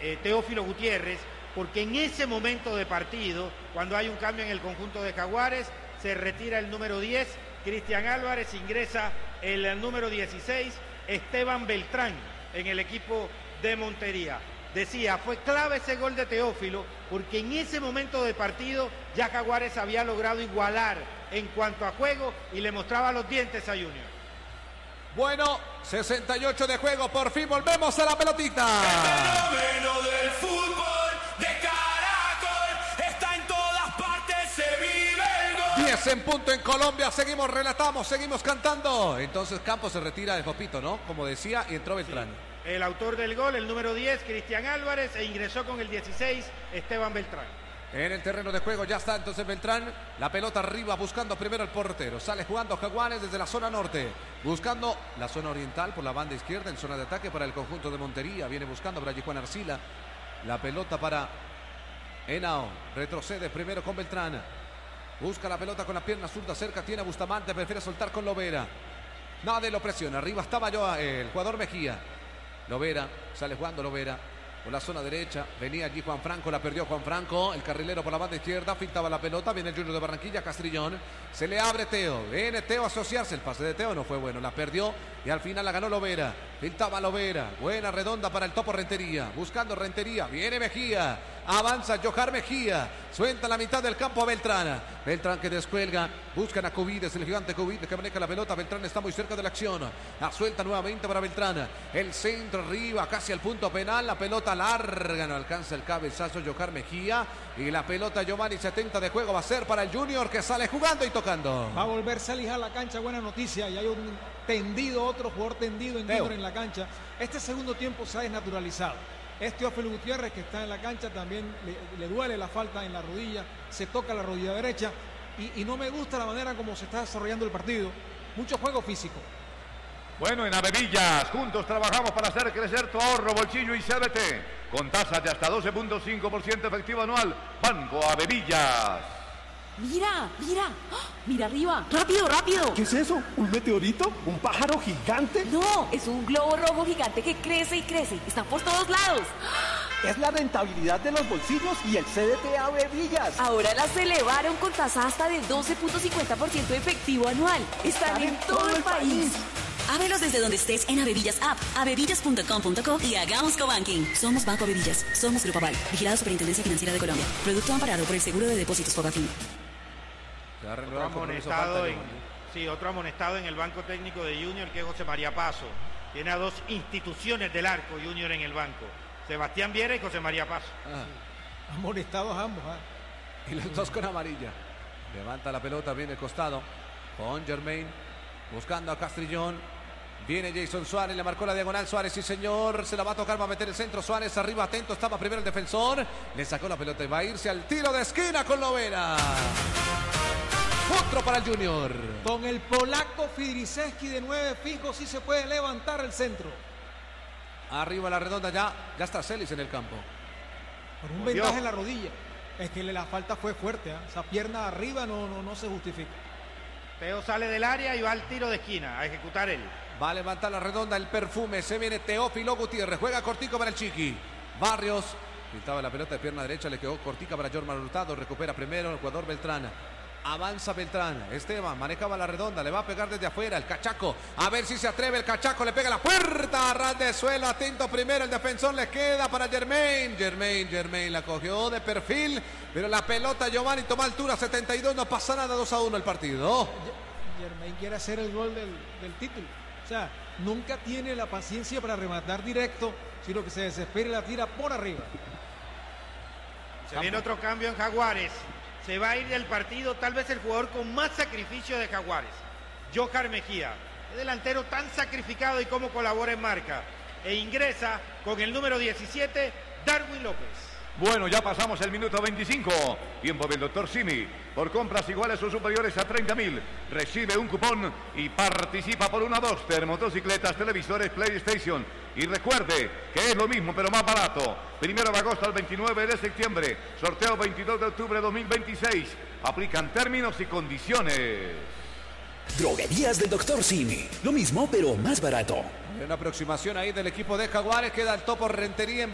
Teófilo Gutiérrez, porque en ese momento de partido, cuando hay un cambio en el conjunto de Jaguares, se retira el número 10, Cristian Álvarez, ingresa el número 16, Esteban Beltrán, en el equipo de Montería. Decía, fue clave ese gol de Teófilo, porque en ese momento de partido ya Jaguares había logrado igualar en cuanto a juego y le mostraba los dientes a Junior. Bueno, 68 de juego, por fin volvemos a la pelotita. El fenómeno del fútbol de Caracol está en todas partes, se vive el gol. 10 en punto en Colombia, seguimos, relatamos, seguimos cantando. Entonces Campos se retira de Popito, ¿no? Como decía, y entró Beltrán. Sí. El autor del gol, el número 10, Cristian Álvarez, e ingresó con el 16, Esteban Beltrán. En el terreno de juego ya está entonces Beltrán, la pelota arriba buscando primero el portero, sale jugando Jaguares desde la zona norte, buscando la zona oriental por la banda izquierda en zona de ataque para el conjunto de Montería, viene buscando para Juan Arcila, la pelota para Henao, retrocede primero con Beltrán, busca la pelota con la pierna zurda cerca, tiene a Bustamante, prefiere soltar con Lovera, nadie lo presiona, arriba estaba el jugador Mejía, Lovera, sale jugando Lovera. Por la zona derecha, venía allí Juan Franco, la perdió Juan Franco, el carrilero por la banda izquierda, filtraba la pelota, viene el Junior de Barranquilla, Castrillón, se le abre Teo, viene Teo a asociarse, el pase de Teo no fue bueno, la perdió y al final la ganó Lovera, filtraba Lovera, buena redonda para el Topo Rentería, buscando Rentería, viene Mejía, avanza Johar Mejía, suelta la mitad del campo a Beltrán, Beltrán que descuelga, buscan a Cubides, el gigante Cubides que maneja la pelota, Beltrán está muy cerca de la acción, la suelta nuevamente para Beltrán, el centro arriba, casi al punto penal, la pelota larga, no alcanza el cabezazo Johar Mejía y la pelota Giovanni 70 de juego va a ser para el Junior que sale jugando y tocando. Va a volver Celis a la cancha, buena noticia, y hay un tendido, otro jugador tendido en Junior en la cancha. Este segundo tiempo se ha desnaturalizado. Teófilo Gutiérrez que está en la cancha también le duele la falta en la rodilla, se toca la rodilla derecha y no me gusta la manera como se está desarrollando el partido. Mucho juego físico. Bueno, en Avevillas, juntos trabajamos para hacer crecer tu ahorro, bolsillo y CBT. Con tasas de hasta 12.5% efectivo anual. Banco Avevillas. Mira, mira, mira arriba, rápido, rápido. ¿Qué es eso? ¿Un meteorito? ¿Un pájaro gigante? No, es un globo rojo gigante que crece y crece, está por todos lados. Es la rentabilidad de los bolsillos y el CDT Avevillas. Ahora las elevaron con tasa hasta de 12.50% efectivo anual. Están en todo el país. Ábrelos desde donde estés en Avevillas App, avevillas.com.co y hagamos cobanking. Somos Banco Avevillas, somos Grupo Aval, vigilado Superintendencia Financiera de Colombia. Producto amparado por el Seguro de Depósitos Fogafín. Otro amonestado en el banco técnico de Junior, que es José María Paso. Tiene a dos instituciones del arco Junior en el banco, Sebastián Viera y José María Paso. Amonestados ambos. Y los dos con amarilla. Levanta la pelota, viene el costado con Germain, buscando a Castrillón. Viene Jason Suárez, le marcó la diagonal Suárez, sí señor, se la va a tocar, va a meter el centro Suárez, arriba, atento, estaba primero el defensor, le sacó la pelota y va a irse al tiro de esquina con Lovera. Otro para el Junior. Con el polaco Fidriszewski de 9 fijo, sí se puede levantar el centro. Arriba la redonda, ya está Celis en el campo. Con un vendaje en la rodilla. Es que la falta fue fuerte, esa pierna arriba no se justifica. Teo sale del área y va al tiro de esquina a ejecutar él. Va a levantar la redonda, el perfume, se viene Teófilo Gutiérrez, juega cortico para el Chiqui. Barrios, pintaba la pelota de pierna derecha, le quedó cortica para Jorman Hurtado, recupera primero el jugador Beltrán. Avanza Beltrán, Esteban manejaba la redonda, le va a pegar desde afuera el Cachaco, a ver si se atreve el Cachaco, le pega la puerta, a ras de suelo, atento primero el defensor, le queda para Germain la cogió de perfil, pero la pelota Giovanni toma altura, 72, no pasa nada, 2-1 el partido. Germain quiere hacer el gol del título, o sea, nunca tiene la paciencia para rematar directo, sino que se desespera y la tira por arriba. Se viene otro cambio en Jaguares. Se va a ir del partido tal vez el jugador con más sacrificio de Jaguares, Johar Mejía, el delantero tan sacrificado y cómo colabora en marca. E ingresa con el número 17, Darwin López. Bueno, ya pasamos el minuto 25. Tiempo del Dr. Simi. Por compras iguales o superiores a 30.000, recibe un cupón y participa por 1 a 2 motocicletas, televisores, PlayStation. Y recuerde que es lo mismo pero más barato. 1 de agosto al 29 de septiembre. Sorteo 22 de octubre de 2026. Aplican términos y condiciones. Droguerías del Dr. Simi. Lo mismo pero más barato. Una aproximación ahí del equipo de Jaguares. Queda el Topo Rentería en